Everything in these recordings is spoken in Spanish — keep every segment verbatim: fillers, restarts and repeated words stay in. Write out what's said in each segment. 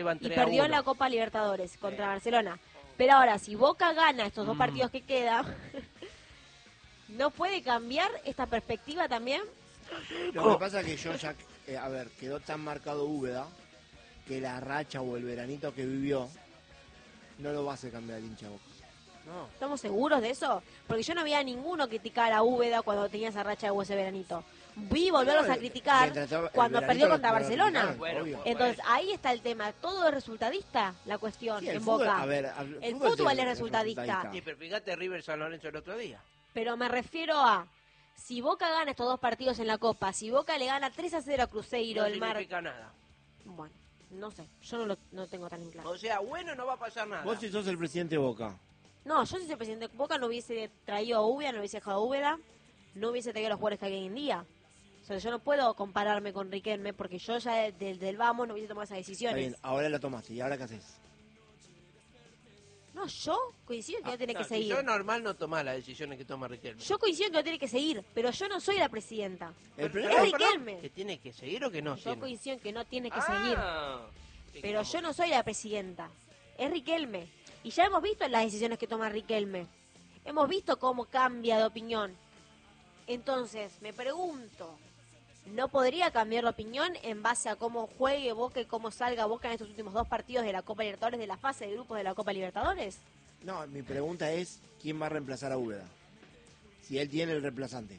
y perdió en la Copa Libertadores contra sí. Barcelona. Pero ahora, si Boca gana estos dos mm. partidos que quedan, ¿no puede cambiar esta perspectiva también? Lo oh. que pasa es que yo ya, eh, a ver, quedó tan marcado Úbeda que la racha o el veranito que vivió no lo va a hacer cambiar el hincha Boca. No. ¿Estamos seguros de eso? Porque yo no veía a ninguno criticar a Úbeda cuando tenía esa racha de ese veranito. Vi volverlos no, a criticar cuando perdió contra Barcelona. Bueno, entonces bueno. ahí está el tema. Todo es resultadista, la cuestión sí, en fútbol, Boca. A ver, el, el fútbol, fútbol es resultadista. resultadista. Sí, pero fíjate River San Lorenzo el otro día. Pero me refiero a, si Boca gana estos dos partidos en la Copa, si Boca le gana tres a cero a Cruzeiro, no el mar... No significa nada. Bueno, no sé, yo no lo no tengo tan en claro. O sea, bueno, no va a pasar nada. Vos si sos el presidente de Boca. No, yo si soy el presidente de Boca no hubiese traído a Úbeda, no hubiese dejado a Úbeda, no hubiese traído a los jugadores que hay hoy en día. O sea, yo no puedo compararme con Riquelme porque yo ya desde del vamos no hubiese tomado esas decisiones. Está bien, ahora la tomaste, ¿y ahora qué haces? No, yo coincido en que ah, no tiene no, que seguir. Yo normal no tomar las decisiones que toma Riquelme. Yo coincido en que no tiene que seguir, pero yo no soy la presidenta. El es no, Riquelme. ¿Que tiene que seguir o que no? Yo tiene? coincido en que no tiene que ah, seguir. Pero yo no soy la presidenta. Es Riquelme. Y ya hemos visto las decisiones que toma Riquelme. Hemos visto cómo cambia de opinión. Entonces, me pregunto, ¿no podría cambiar la opinión en base a cómo juegue Boca y cómo salga Boca en estos últimos dos partidos de la Copa Libertadores, de la fase de grupos de la Copa Libertadores? No, mi pregunta es, ¿quién va a reemplazar a Úbeda? Si él tiene el reemplazante.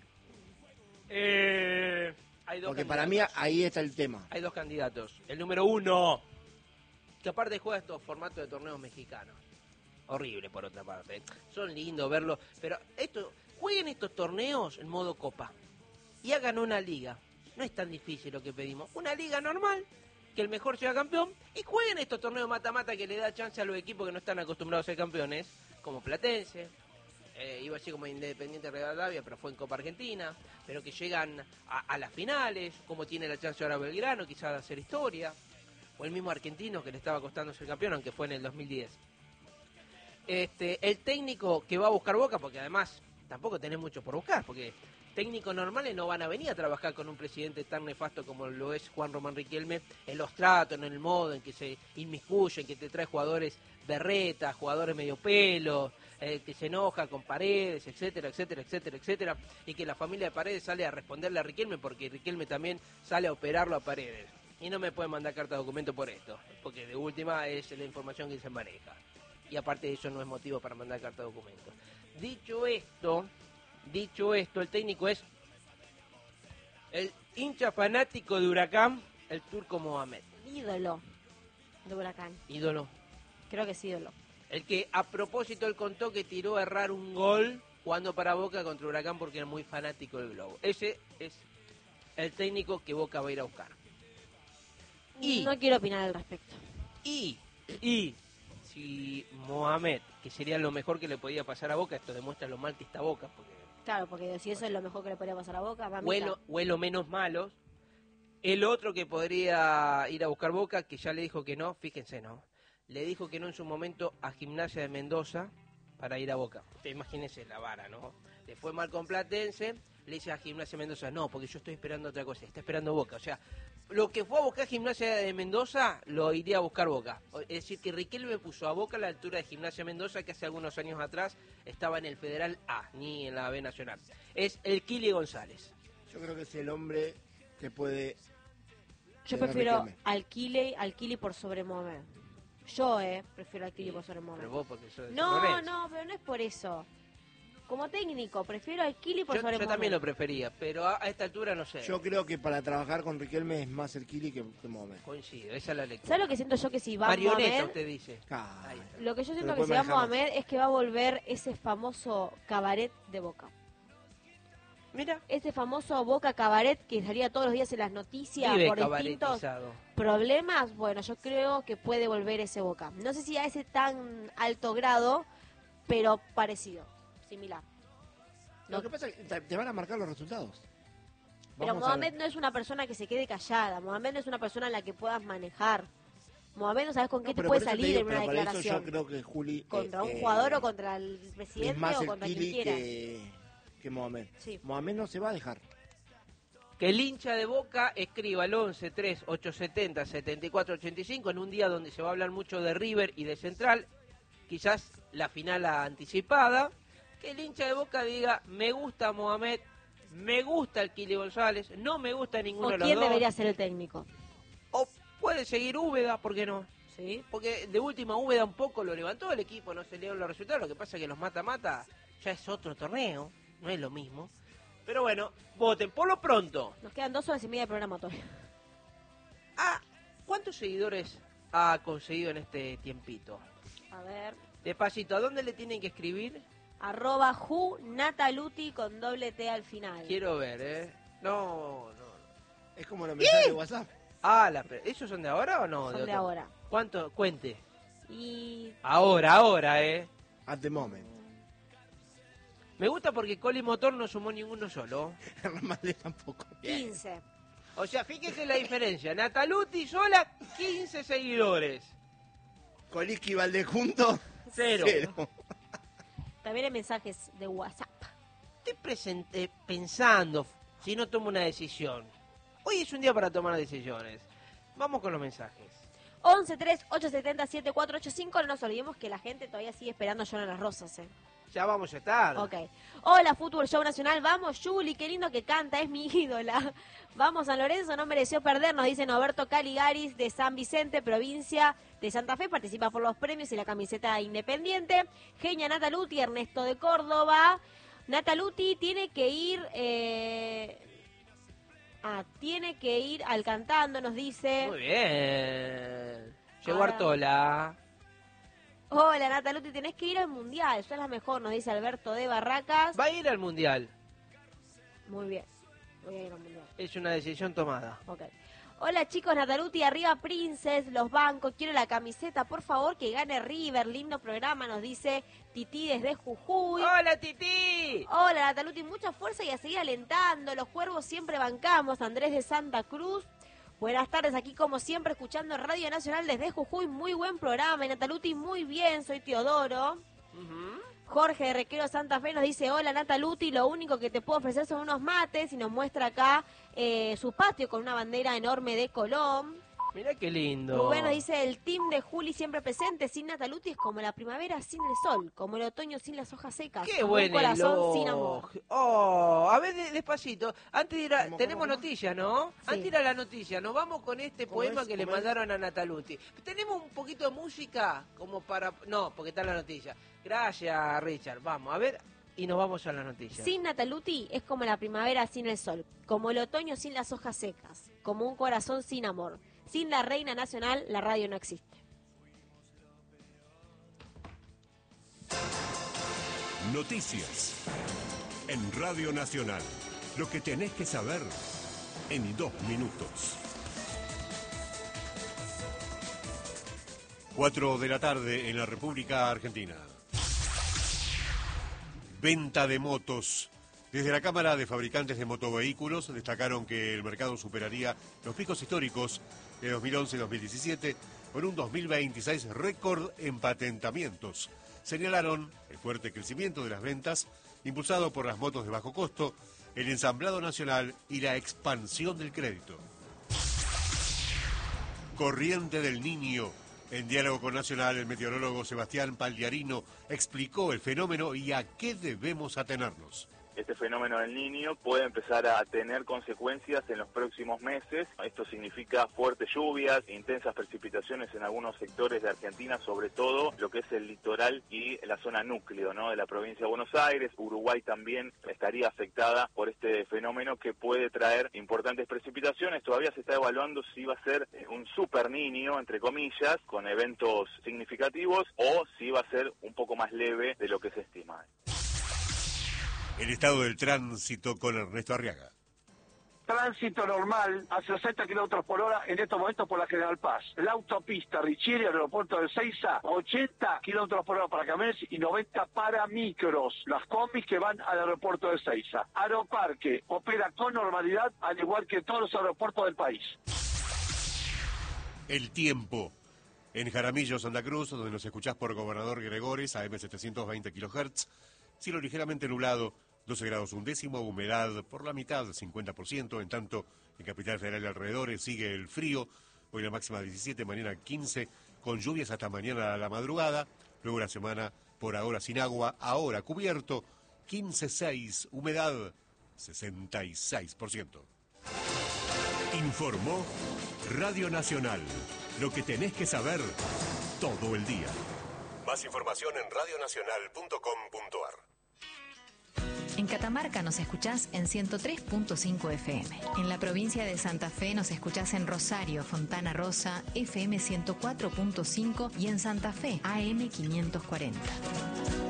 Eh, hay dos Porque candidatos. Para mí ahí está el tema. Hay dos candidatos. El número uno, que aparte juega estos formatos de torneos mexicanos. Horrible por otra parte. Son lindos verlos, pero esto, jueguen estos torneos en modo Copa y hagan una liga. No es tan difícil lo que pedimos. Una liga normal, que el mejor sea campeón, y jueguen estos torneos mata-mata que le da chance a los equipos que no están acostumbrados a ser campeones, como Platense, eh, iba a decir como Independiente Rivadavia, pero fue en Copa Argentina, pero que llegan a, a las finales, como tiene la chance ahora Belgrano, quizás de hacer historia, o el mismo Argentino que le estaba costando ser campeón, aunque fue en el dos mil diez. Este, el técnico que va a buscar Boca, porque además tampoco tenés mucho por buscar, porque técnicos normales no van a venir a trabajar con un presidente tan nefasto como lo es Juan Román Riquelme, en los tratos, en el modo en que se inmiscuye, en que te trae jugadores berretas, jugadores medio pelo, eh, que se enoja con Paredes, etcétera, etcétera, etcétera, etcétera, y que la familia de Paredes sale a responderle a Riquelme porque Riquelme también sale a operarlo a Paredes. Y no me pueden mandar carta de documento por esto, porque de última es la información que se maneja. Y aparte de eso no es motivo para mandar carta de documento. Dicho esto, dicho esto, el técnico es el hincha fanático de Huracán, el turco Mohamed. Ídolo de Huracán. Ídolo. Creo que es ídolo. El que a propósito él contó que tiró a errar un gol jugando para Boca contra Huracán porque era muy fanático del Globo. Ese es el técnico que Boca va a ir a buscar. Y, no quiero opinar al respecto. Y, y, si Mohamed, que sería lo mejor que le podía pasar a Boca, esto demuestra lo mal que está Boca. Porque, claro, porque si eso es lo mejor que le podría pasar a Boca, va a huelo, huelo menos malos. El otro que podría ir a buscar Boca, que ya le dijo que no, fíjense, no. Le dijo que no en su momento a Gimnasia de Mendoza para ir a Boca. Usted imagínese la vara, ¿no? Le fue mal con Platense, le dice a Gimnasia de Mendoza, no, porque yo estoy esperando otra cosa, está esperando Boca. O sea, lo que fue a buscar Gimnasia de Mendoza, lo iría a buscar Boca. Es decir, que Riquelme puso a Boca a la altura de Gimnasia de Mendoza, que hace algunos años atrás estaba en el Federal A, ni en la B Nacional. Es el Kili González. Yo creo que es el hombre que puede... Yo prefiero al Kili, al Kili por sobre Mohamed. Yo, eh, prefiero al Kili por sobre Mohamed. Pero vos porque sos de No, Lorenzo. no, pero no es por eso. Como técnico, prefiero al Kili por yo, sobre Yo Mohamed. también lo prefería, pero a, a esta altura no sé. Yo creo que para trabajar con Riquelme es más el Kili que, que Mohamed. Coincido, esa es la lectura. ¿Sabes lo que siento yo? Que si va Marioneta, Mohamed, usted dice. Ah, lo que yo siento que si va Mohamed es que va a volver ese famoso cabaret de Boca. Mira. Ese famoso Boca Cabaret que salía todos los días en las noticias Vive por distintos problemas. Bueno, yo creo que puede volver ese Boca. No sé si a ese tan alto grado, pero parecido, similar. Lo no. que pasa es que te van a marcar los resultados. Pero Vamos Mohamed no es una persona que se quede callada. Mohamed no es una persona en la que puedas manejar. Mohamed no sabes con qué no, te puede salir digo, en una declaración. Yo creo que Juli, contra eh, un jugador eh, o contra el presidente es más o contra el quien quiera. Que, que Mohamed. Sí. Mohamed no se va a dejar. Que el hincha de Boca escriba al once tres ocho setenta setenta y cuatro ochenta y cinco en un día donde se va a hablar mucho de River y de Central, quizás la final anticipada. Que el hincha de Boca diga, me gusta Mohamed, me gusta el Kili González, no me gusta ninguno ¿O de los quién dos. debería ser el técnico? O puede seguir Úbeda, ¿por qué no? Sí. Porque de última Úbeda un poco lo levantó el equipo, no se le dieron los resultados, lo que pasa es que los mata-mata ya es otro torneo, no es lo mismo. Pero bueno, voten por lo pronto. Nos quedan dos horas y media de programa todavía. Ah, ¿cuántos seguidores ha conseguido en este tiempito? A ver. Despacito, ¿a dónde le tienen que escribir? Arroba Ju Nataluti con doble T al final. Quiero ver, ¿eh? No, no. Es como los mensajes de WhatsApp. Ah, la, ¿esos son de ahora o no? Son de, de otro? ahora. ¿Cuánto? Cuente. Y Ahora, ahora, ¿eh? At the moment. Me gusta porque Coli Motor no sumó ninguno solo. Ramalde tampoco. Bien. quince. O sea, fíjese la diferencia. Nataluti sola, quince seguidores. Coliski y Valdés juntos. Cero. Cero. También hay mensajes de WhatsApp. Estoy presente, pensando si no tomo una decisión. Hoy es un día para tomar decisiones. Vamos con los mensajes. once tres ocho setenta siete cuatro ocho cinco. No nos olvidemos que la gente todavía sigue esperando a Jonah Las Rosas, ¿eh? Ya vamos a estar. Ok. Hola, Fútbol Show Nacional. Vamos, Juli, qué lindo que canta, es mi ídola. Vamos, San Lorenzo, no mereció perder, nos dice Noberto Caligaris de San Vicente, provincia de Santa Fe. Participa por los premios y la camiseta independiente. Genia Nataluti, Ernesto de Córdoba. Nataluti tiene que ir... Eh... Ah, tiene que ir al cantando, nos dice. Muy bien. Llegó Ahora- Artola. Hola, Nataluti, tenés que ir al Mundial. Sos la mejor, nos dice Alberto de Barracas. Va a ir al Mundial. Muy bien. Voy a ir al Mundial. Es una decisión tomada. Ok. Hola chicos, Nataluti, arriba Princess, los bancos, quiero la camiseta, por favor que gane River, lindo programa, nos dice Titi desde Jujuy. ¡Hola, Titi! Hola Nataluti, mucha fuerza y a seguir alentando, los cuervos siempre bancamos, Andrés de Santa Cruz. Buenas tardes, aquí como siempre escuchando Radio Nacional desde Jujuy, muy buen programa, y Nataluti, muy bien, soy Teodoro. Ujú. Jorge de Requero Santa Fe nos dice, hola Nataluti, lo único que te puedo ofrecer son unos mates, y nos muestra acá eh, su patio con una bandera enorme de Colón. Mirá qué lindo. Rubén nos dice, el team de Juli siempre presente, sin Nataluti es como la primavera sin el sol, como el otoño sin las hojas secas, Qué como buen un corazón elogio. sin amor. Oh, a ver, de- despacito. Antes de ir a, ¿Cómo, tenemos cómo, cómo? noticias, ¿no? Sí. Antes de ir a la noticia, nos vamos con este ¿Cómo poema es? que le ¿Cómo es? mandaron a Nataluti. Tenemos un poquito de música como para... No, porque está la noticia. Gracias, Richard. Vamos, a ver, y nos vamos a la noticia. Sin Nataluti es como la primavera sin el sol, como el otoño sin las hojas secas, como un corazón sin amor. Sin la reina nacional, la radio no existe. Noticias en Radio Nacional. Lo que tenés que saber en dos minutos. Cuatro de la tarde en la República Argentina. Venta de motos. Desde la Cámara de Fabricantes de Motovehículos destacaron que el mercado superaría los picos históricos de dos mil once y dos mil diecisiete con un dos mil veintiséis récord en patentamientos. Señalaron el fuerte crecimiento de las ventas impulsado por las motos de bajo costo, el ensamblado nacional y la expansión del crédito. Corriente del Niño. En diálogo con Nacional, el meteorólogo Sebastián Pagliarino explicó el fenómeno y a qué debemos atenernos. Este fenómeno del Niño puede empezar a tener consecuencias en los próximos meses. Esto significa fuertes lluvias, intensas precipitaciones en algunos sectores de Argentina, sobre todo lo que es el litoral y la zona núcleo, ¿no?, de la provincia de Buenos Aires. Uruguay también estaría afectada por este fenómeno que puede traer importantes precipitaciones. Todavía se está evaluando si va a ser un super Niño, entre comillas, con eventos significativos, o si va a ser un poco más leve de lo que se estima. El estado del tránsito con Ernesto Arriaga. Tránsito normal a sesenta kilómetros por hora en estos momentos por la General Paz. La autopista Richieri, el aeropuerto de Ezeiza, ochenta kilómetros por hora para camiones y noventa para micros. Las combis que van al aeropuerto de Ezeiza. Aeroparque opera con normalidad, al igual que todos los aeropuertos del país. El tiempo. En Jaramillo, Santa Cruz, donde nos escuchás por Gobernador Gregores, A M setecientos veinte kilohertz, cielo ligeramente nublado doce grados un décimo, humedad por la mitad, cincuenta por ciento, en tanto en Capital Federal y alrededores sigue el frío, hoy la máxima diecisiete, mañana quince, con lluvias hasta mañana a la madrugada, luego la semana por ahora sin agua, ahora cubierto, quince seis, humedad sesenta y seis por ciento. Informó Radio Nacional, lo que tenés que saber todo el día. Más información en radionacional punto com punto ar. En Catamarca nos escuchás en ciento tres punto cinco F M. En la provincia de Santa Fe nos escuchás en Rosario, Fontana Rosa, F M ciento cuatro punto cinco y en Santa Fe, A M quinientos cuarenta.